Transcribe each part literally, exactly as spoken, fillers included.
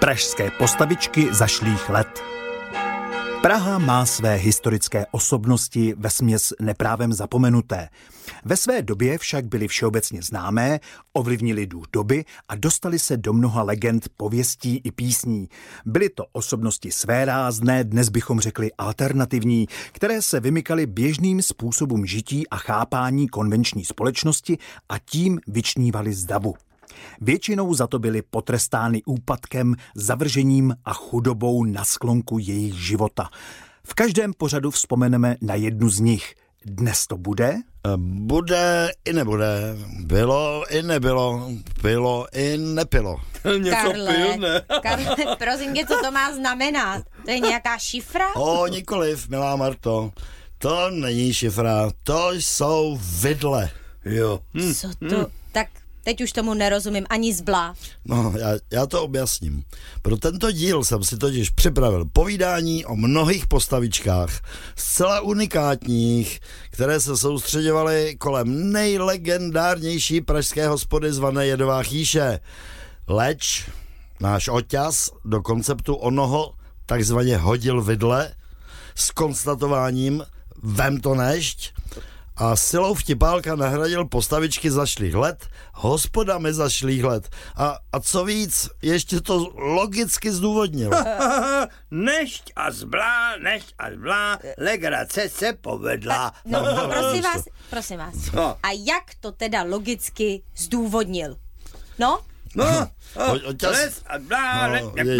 Pražské postavičky zašlých let. Praha má své historické osobnosti vesměs neprávem zapomenuté. Ve své době však byly všeobecně známé, ovlivnili duch doby a dostali se do mnoha legend, pověstí i písní. Byly to osobnosti svérázné, dnes bychom řekli alternativní, které se vymykaly běžným způsobům žití a chápání konvenční společnosti a tím vyčnívaly z davu. Většinou za to byly potrestány úpadkem, zavržením a chudobou na sklonku jejich života. V každém pořadu vzpomeneme na jednu z nich. Dnes to bude? Bude i nebude. Bylo i nebylo. Bylo i nepilo. Něco Karle, pil, ne? Karle, prosím tě, co to má znamenat? To je nějaká šifra? O, nikoliv, milá Marto. To není šifra, to jsou vidle. Jo. Hm. Co to? Hm. Tak teď už tomu nerozumím ani zblá. No, já, já to objasním. Pro tento díl jsem si totiž připravil povídání o mnohých postavičkách, zcela unikátních, které se soustředovaly kolem nejlegendárnější pražské hospody zvané Jedová chýše. Leč náš oťas do konceptu onoho takzvaně hodil vidle s konstatováním vem to nešť a silou vtipálka nahradil postavičky zašlých let hospodami zašlých let. A, a co víc, ještě to logicky zdůvodnil. Nešť a zblá, nešť a zblá, legrace se povedla. No, no, prosím vás, prosím vás. No. A jak to teda logicky zdůvodnil? No? No, les a blá,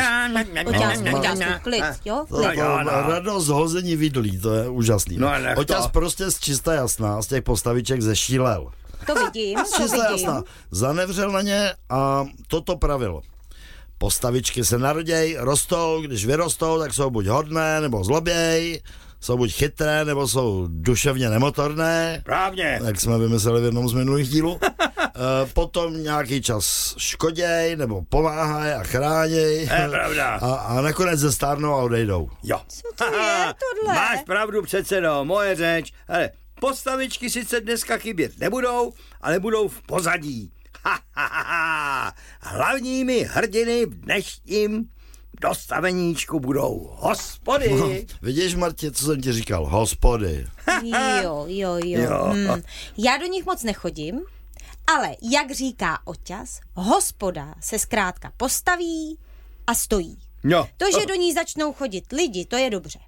klid, jo? Radost hození vidlí, to je úžasný. No, Oťas prostě z čista jasná, z těch postaviček zešílel. To vidím, to čista vidím. Jasná. Zanevřel na ně a toto pravilo. Postavičky se naroděj, rostou, když vyrostou, tak jsou buď hodné, nebo zloběj, jsou buď chytré, nebo jsou duševně nemotorné. Právně. Jak jsme vymysleli v jednom z minulých dílů. E, potom nějaký čas škoděj, nebo pomáhaj a chráněj. Je pravda. A, a nakonec ze stárnou a odejdou. Jo. Co to je tohle? Máš pravdu přece, no, moje řeč. Hele, postavičky sice dneska chybět nebudou, ale budou v pozadí. Ha, ha, ha, ha. Hlavními hrdiny v dnešním dostaveníčku budou hospody. No, vidíš, Martě, co jsem ti říkal? Hospody. Jo, jo, jo. jo. Hmm. Já do nich moc nechodím, ale jak říká Oťas, hospoda se zkrátka postaví a stojí. Jo. To, že do ní začnou chodit lidi, to je dobře.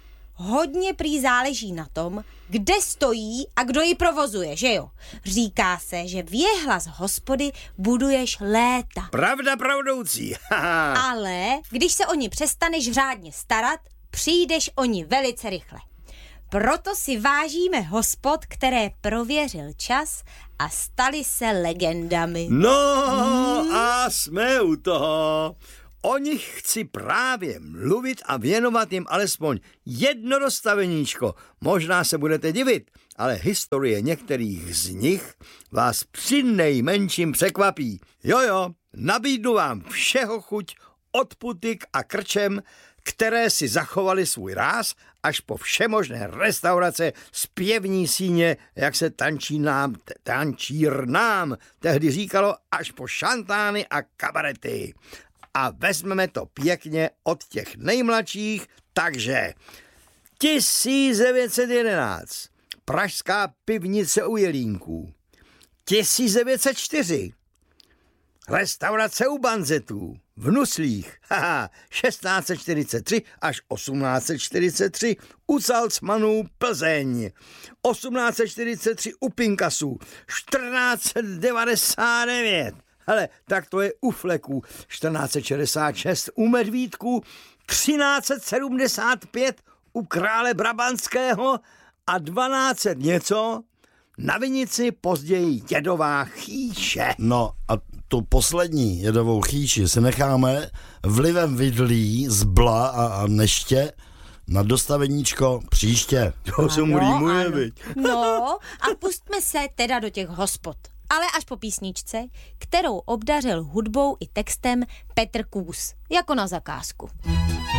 Hodně prý záleží na tom, kde stojí a kdo ji provozuje, že jo? Říká se, že věhla z hospody buduješ léta. Pravda pravdoucí. Ale když se o ní přestaneš řádně starat, přijdeš o ní velice rychle. Proto si vážíme hospod, které prověřil čas a staly se legendami. No hmm. a jsme u toho. O nich chci právě mluvit a věnovat jim alespoň jedno dostaveníčko. Možná se budete divit, ale historie některých z nich vás při nejmenším překvapí. Jo, jo, nabídnu vám všeho chuť od putik a krčem, které si zachovali svůj ráz, až po všemožné restaurace, zpěvní síně, jak se tančínám, tančírnám tehdy říkalo, až po šantány a kabarety. A vezmeme to pěkně od těch nejmladších, takže tisíc devět set jedenáct, Pražská pivnice u Jelínků, tisíc devět set čtyři, restaurace u Banzetů, v Nuslích, haha, šestnáct set čtyřicet tři až osmnáct set čtyřicet tři, u Salcmanů Plzeň, osmnáct set čtyřicet tři u Pinkasů, čtrnáct set devadesát devět, hele, tak to je u Fleků, čtrnáct set šedesát šest u Medvídků, třináct set sedmdesát pět u Krále Brabantského a dvanáct set něco na Vinici, později Jedová chýše. No a tu poslední Jedovou chýši si necháme vlivem vidlí, zbla a, a neště na dostaveníčko příště. To se mu rýmuje, viď? No a pustme se teda do těch hospod. Ale až po písničce, kterou obdařil hudbou i textem Petr Kůs, jako na zakázku.